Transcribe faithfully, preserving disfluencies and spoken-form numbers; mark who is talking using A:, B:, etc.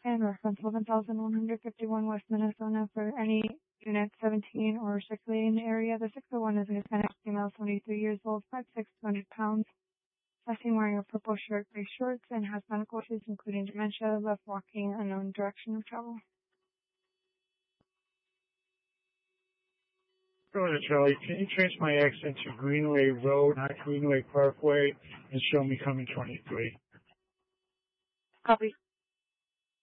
A: And reference eleven thousand one hundred fifty-one West Minnesota for any unit seventeen or circulating in the area. The six oh one is a Hispanic female, seventy-three years old, five foot six, two hundred pounds. Last seen wearing a purple shirt, gray shorts, and has medical issues including dementia, left walking, unknown direction of travel.
B: Go ahead, Charlie. Can you change my accent to Greenway Road, not Greenway Parkway, and show me coming twenty-three?
A: Copy.